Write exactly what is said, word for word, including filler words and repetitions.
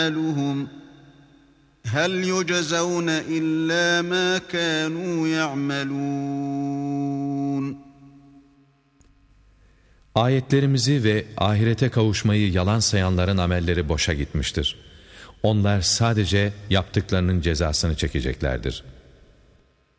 أعمالهم هل يجزون إلا ما كانوا يعملون. Ayetlerimizi ve ahirete kavuşmayı yalan sayanların amelleri boşa gitmiştir. Onlar sadece yaptıklarının cezasını çekeceklerdir.